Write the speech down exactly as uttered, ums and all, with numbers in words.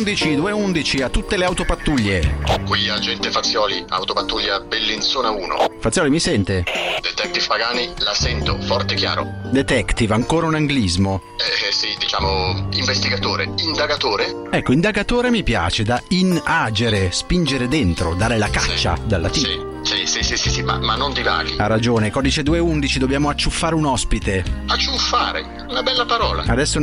undici due undici a tutte le autopattuglie. Qui agente Fazioli, autopattuglia Bellinzona uno. Fazioli, mi sente? Detective Pagani, la sento, forte e chiaro. Detective, ancora un anglismo. Eh, eh sì, diciamo investigatore, indagatore. Ecco, indagatore mi piace, da inagere, spingere dentro, dare la caccia, Sì. dal latino. Sì. Sì, sì, sì, sì, sì, ma, ma non divaghi. Ha ragione, codice due undici, dobbiamo acciuffare un ospite. Acciuffare, una bella parola. Adesso